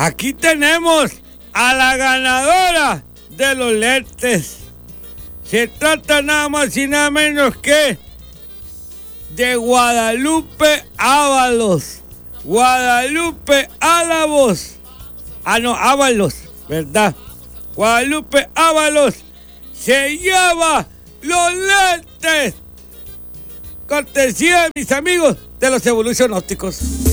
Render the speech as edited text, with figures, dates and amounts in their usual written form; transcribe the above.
Aquí tenemos a la ganadora de los lentes. Se trata nada más y nada menos que de Guadalupe Ábalos. Guadalupe Ábalos. Ábalos, ¿verdad? Guadalupe Ábalos se lleva los lentes. Cortesía de mis amigos de los Evolution Ópticos.